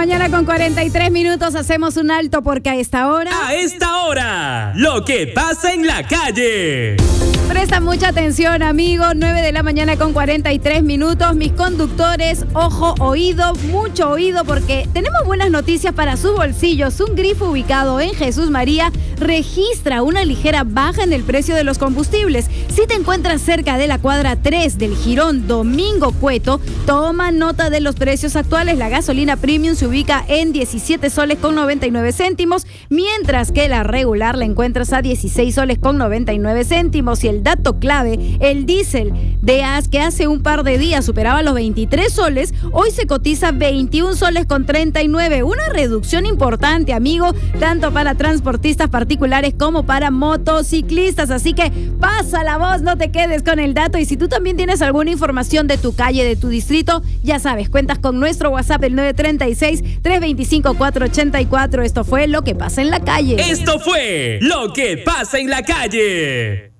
mañana con 43 minutos. Hacemos un alto porque a esta hora, lo que pasa en la calle. Presta mucha atención, amigos. 9 de la mañana con 43 minutos. Mis conductores, ojo, oído, mucho oído, porque tenemos buenas noticias para sus bolsillos. Un grifo ubicado en Jesús María registra una ligera baja en el precio de los combustibles. Si te encuentras cerca de la cuadra 3 del Jirón Domingo Cueto, toma nota de los precios actuales. La gasolina premium se ubica en 17 soles con 99 céntimos, mientras que la regular la encuentras a 16 soles con 99 céntimos. Y el dato clave, el diésel de AS, que hace un par de días superaba los 23 soles, hoy se cotiza 21 soles con 39. Una reducción importante, amigo, tanto para transportistas particulares como para motociclistas. Así que pasa la voz, no te quedes con el dato. Y si tú también tienes alguna información de tu calle, de tu distrito, ya sabes, cuentas con nuestro WhatsApp, el 936-325-484. Esto fue Lo que pasa en la calle. Esto fue Lo que pasa en la calle.